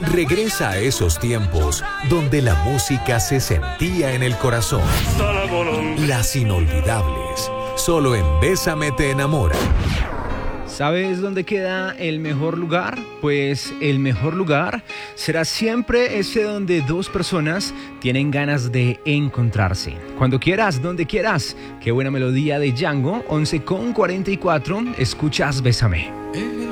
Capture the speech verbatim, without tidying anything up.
Regresa a esos tiempos donde la música se sentía en el corazón. Las inolvidables, solo en Bésame te enamora. ¿Sabes dónde queda el mejor lugar? Pues el mejor lugar será siempre ese donde dos personas tienen ganas de encontrarse. Cuando quieras, donde quieras. Qué buena melodía de Django, once con cuarenta y cuatro. Escuchas Bésame.